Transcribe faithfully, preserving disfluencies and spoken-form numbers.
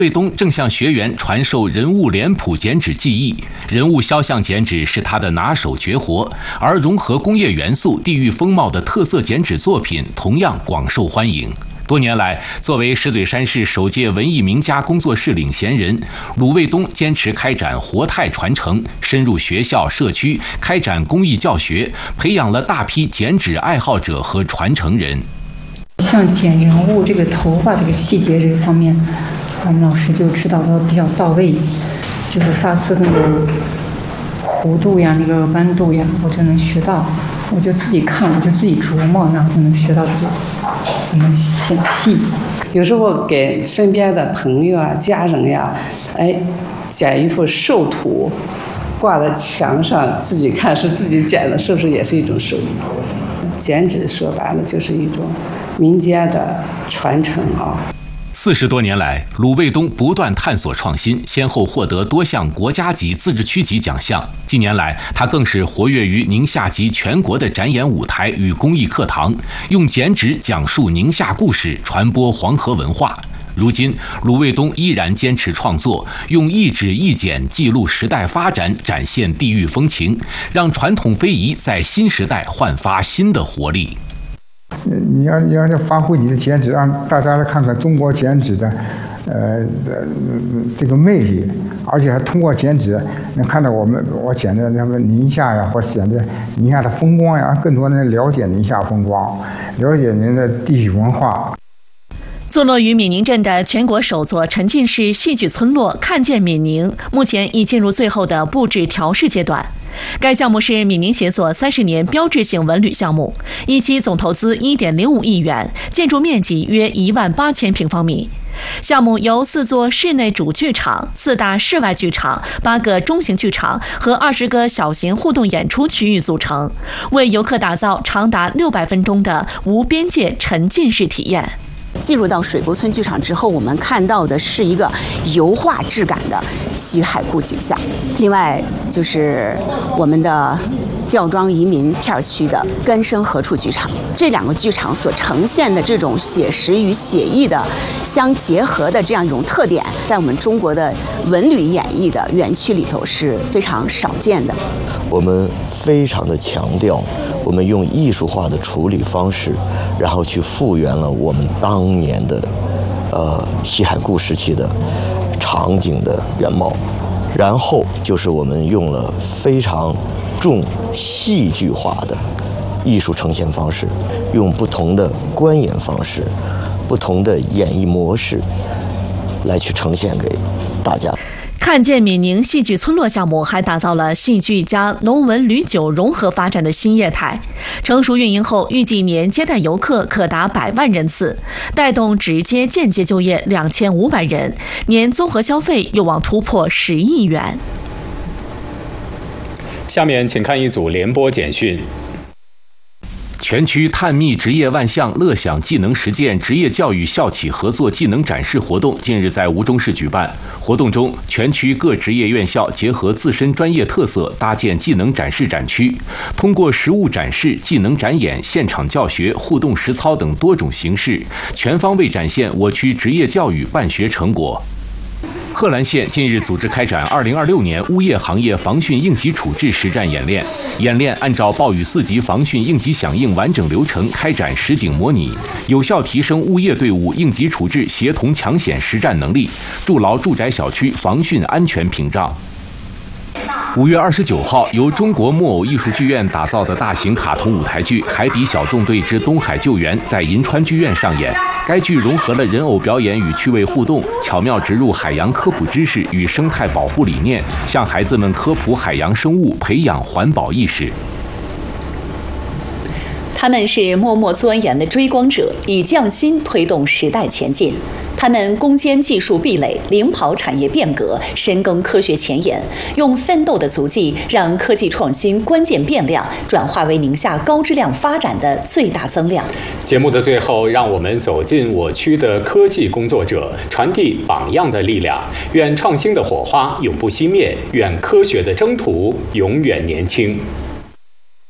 卫东正向学员传授人物脸谱剪纸技艺，人物肖像剪纸是他的拿手绝活，而融合工业元素、地域风貌的特色剪纸作品同样广受欢迎。多年来，作为石嘴山市首届文艺名家工作室领衔人，鲁卫东坚持开展活态传承，深入学校、社区开展公益教学，培养了大批剪纸爱好者和传承人。 像剪人物这个头发这个细节这个方面，我们老师就指导的比较到位，就是发丝那个弧度呀、那个弯度呀，我就能学到。我就自己看，我就自己琢磨，然后就能学到这个怎么剪细。 有时候给身边的朋友啊、家人呀，哎，剪一幅寿图，挂在墙上，自己看是自己剪的，是不是也是一种手艺？剪纸说白了就是一种民间的传承啊。 四十多年来，鲁卫东不断探索创新，先后获得多项国家级、自治区级奖项。近年来，他更是活跃于宁夏及全国的展演舞台与公益课堂，用剪纸讲述宁夏故事，传播黄河文化。如今，鲁卫东依然坚持创作，用一纸一剪记录时代发展，展现地域风情，让传统非遗在新时代焕发新的活力。 你要你要发挥你的剪纸，让大家来看看中国剪纸的，呃，这个魅力，而且还通过剪纸能看到我们我剪的那个宁夏呀，或剪的宁夏的风光呀，更多人了解宁夏风光，了解您的地域文化。 坐落于闽宁镇的全国首座沉浸式戏剧村落看见闽宁，目前已进入最后的布置调试阶段。该项目是闽宁协作三十年标志性文旅项目，一期总投资一点零五亿元，建筑面积约一万八千平方米。项目由四座室内主剧场、四大室外剧场、八个中型剧场和二十个小型互动演出区域组成，为游客打造长达六百分钟的无边界沉浸式体验。 进入到水沟村剧场之后，我们看到的是一个油画质感的西海固景象。另外就是我们的吊庄移民片区的根生何处剧场，这两个剧场所呈现的这种写实与写意的相结合的这样一种特点，在我们中国的文旅演艺的园区里头是非常少见的。 我们非常的强调，我们用艺术化的处理方式，然后去复原了我们当年的呃西海固时期的场景的原貌，然后就是我们用了非常重戏剧化的艺术呈现方式，用不同的观演方式、不同的演绎模式来去呈现给大家。 看见闽宁戏剧村落项目还打造了戏剧加农文旅酒融合发展的新业态，成熟运营后，预计年接待游客可达百万人次，带动直接间接就业两千五百人，年综合消费有望突破十亿元。 下面请看一组联播简讯。 全区探秘职业万象乐享技能实践职业教育校企合作技能展示活动近日在吴中市举办。活动中，全区各职业院校结合自身专业特色，搭建技能展示展区，通过实物展示、技能展演、现场教学、互动实操等多种形式，全方位展现我区职业教育办学成果。贺兰县近日组织开展二零二六年物业行业防汛应急处置实战演练。演练按照暴雨四级防汛应急响应完整流程开展实景模拟，有效提升物业队伍应急处置协同抢险实战能力，筑牢住宅小区防汛安全屏障。五月二十九号，由中国木偶艺术剧院打造的大型卡通舞台剧《海底小纵队之东海救援》在银川剧院上演。该剧融合了人偶表演与趣味互动，巧妙植入海洋科普知识与生态保护理念，向孩子们科普海洋生物，培养环保意识。 他们是默默钻研的追光者，以匠心推动时代前进。他们攻坚技术壁垒，领跑产业变革，深耕科学前沿，用奋斗的足迹，让科技创新关键变量转化为宁夏高质量发展的最大增量。 节目的最后，让我们走进我区的科技工作者，传递榜样的力量。愿创新的火花永不熄灭，愿科学的征途永远年轻。